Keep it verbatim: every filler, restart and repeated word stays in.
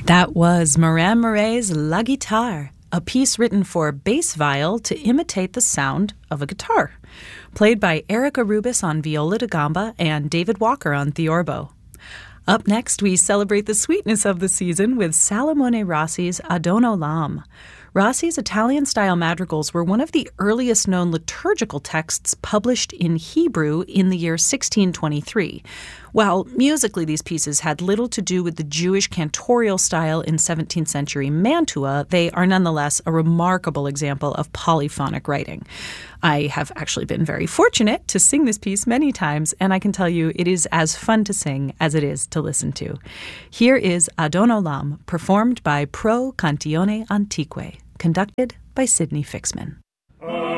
That was Morin Mouret's La Guitare, a piece written for bass viol to imitate the sound of a guitar, played by Erica Rubis on viola da gamba and David Walker on theorbo. Up next, we celebrate the sweetness of the season with Salamone Rossi's Adon Olam. Rossi's Italian-style madrigals were one of the earliest known liturgical texts published in Hebrew in the year sixteen twenty-three. While musically these pieces had little to do with the Jewish cantorial style in seventeenth century Mantua, they are nonetheless a remarkable example of polyphonic writing. I have actually been very fortunate to sing this piece many times, and I can tell you it is as fun to sing as it is to listen to. Here is Adon Olam, performed by Pro Cantione Antique, conducted by Sidney Fixman.